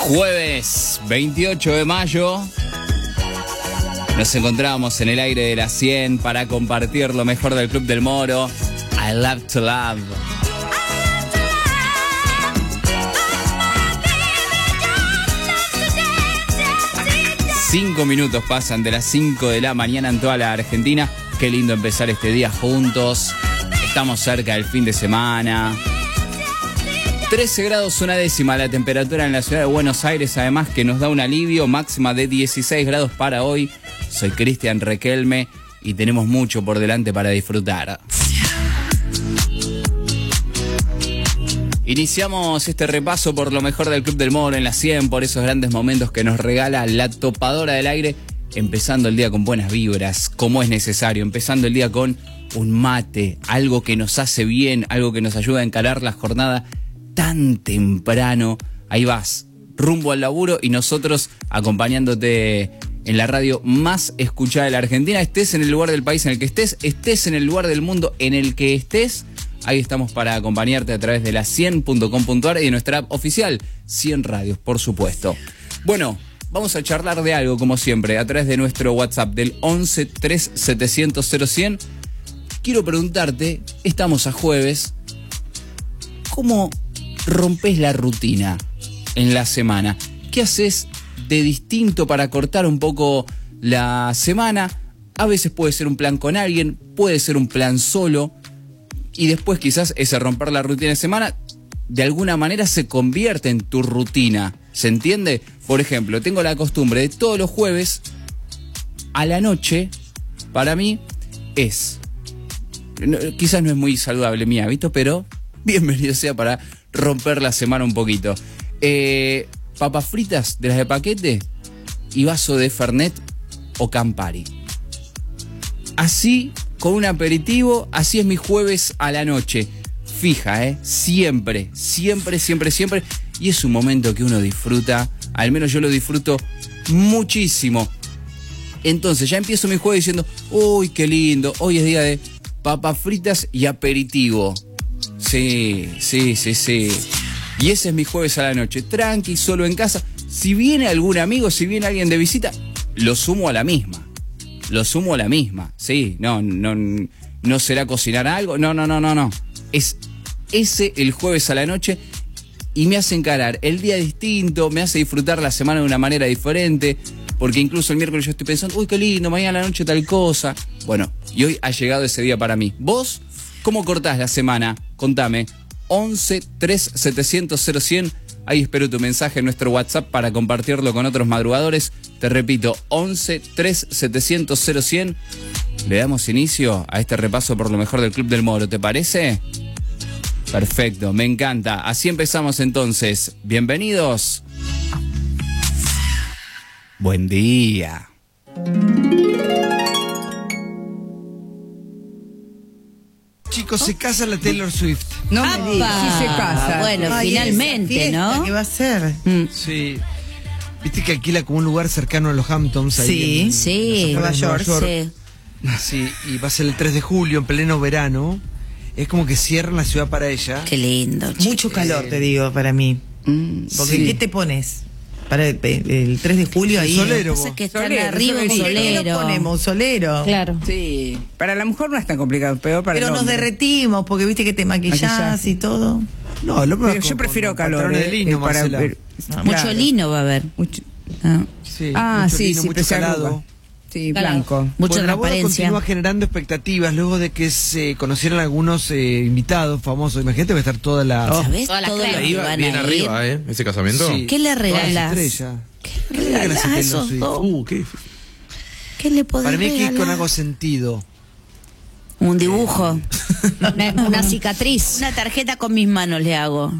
Jueves 28 de mayo. Nos encontramos en el aire de la 100 para compartir lo mejor del Club del Moro. I love to love. 5 minutos pasan de las 5 de la mañana en toda la Argentina. Qué lindo empezar este día juntos. Estamos cerca del fin de semana. 13 grados una décima la temperatura en la ciudad de Buenos Aires, además que nos da un alivio, máxima de 16 grados para hoy. Soy Cristian Requelme y tenemos mucho por delante para disfrutar. Iniciamos este repaso por lo mejor del Club del Moro en la 100, por esos grandes momentos que nos regala la topadora del aire, empezando el día con buenas vibras, como es necesario, empezando el día con un mate, algo que nos hace bien, algo que nos ayuda a encarar la jornada tan temprano. Ahí vas, rumbo al laburo y nosotros acompañándote en la radio más escuchada de la Argentina. Estés en el lugar del país en el que estés en el lugar del mundo en el que estés. Ahí estamos para acompañarte a través de la 100.com.ar y de nuestra app oficial, 100 Radios, por supuesto. Bueno, vamos a charlar de algo, como siempre, a través de nuestro WhatsApp del 11 3 700 0100. Quiero preguntarte, estamos a jueves, ¿cómo rompes la rutina en la semana? ¿Qué haces de distinto para cortar un poco la semana? A veces puede ser un plan con alguien, puede ser un plan solo. Y después quizás ese romper la rutina de semana de alguna manera se convierte en tu rutina. ¿Se entiende? Por ejemplo, tengo la costumbre de todos los jueves a la noche, para mí quizás no es muy saludable mi hábito, pero bienvenido sea para romper la semana un poquito. Papas fritas de las de paquete y vaso de Fernet o Campari. Así, con un aperitivo, así es mi jueves a la noche. Fija, siempre. Y es un momento que uno disfruta, al menos yo lo disfruto muchísimo. Entonces ya empiezo mi jueves diciendo, uy, qué lindo, hoy es día de papas fritas y aperitivo. Sí. Y ese es mi jueves a la noche, tranqui, solo en casa. Si viene algún amigo, si viene alguien de visita, lo sumo a la misma. Sí, no será cocinar algo, no. Es ese el jueves a la noche y me hace encarar el día distinto, me hace disfrutar la semana de una manera diferente, porque incluso el miércoles yo estoy pensando, uy, qué lindo, mañana a la noche tal cosa. Bueno, y hoy ha llegado ese día para mí. ¿Vos cómo cortás la semana? Contame. 11 3 700 0100. Ahí espero tu mensaje en nuestro WhatsApp para compartirlo con otros madrugadores. Te repito, 11 3 700 0100. Le damos inicio a este repaso por lo mejor del Club del Moro, ¿te parece? Perfecto, me encanta. Así empezamos entonces. Bienvenidos. Buen día. Chicos, se casa la Taylor Swift. No me digas. Sí se casa. Bueno, ay, finalmente, fiesta, ¿no? ¿Qué va a ser? Sí. Viste que alquila como un lugar cercano a los Hamptons. Ahí Sí. Nueva York. Sí. Sí, y va a ser el 3 de julio, en pleno verano. Es como que cierran la ciudad para ella. Qué lindo. Mucho calor, te digo, para mí. Porque sí. ¿qué te pones? Para el 3 de julio ahí. Solero, Pasa vos. que están Solero, arriba un ¿Qué solero. nos ponemos? Solero. Claro. Sí, para la mujer no es tan complicado, peor para Pero el nos hombre. derretimos porque viste que te maquillás Maquillás. y todo. No, lo Pero yo prefiero calor. de lino, para Marcela. ver. Mucho Claro. lino va a haber. Mucho- Sí, Ah, mucho sí, lino, sí, mucho pero se calado. arruga. Sí, Claro. blanco. Mucha Bueno, la boda transparencia. continúa generando expectativas luego de que se conocieran algunos invitados famosos. Imagínate, va a estar toda la... ¿Sabés Toda la todo lo crema. que Ahí va van bien a ir? arriba, ese casamiento. Sí, ¿Qué le todas las regalás? estrellas. ¿Qué ¿Qué le le regalás a regalás a Taylor esos Swift? dos? Qué ¿Qué le podés Para mí hay que ir con regalar? algo sentido. Un dibujo. Una cicatriz. Una tarjeta con mis manos le hago.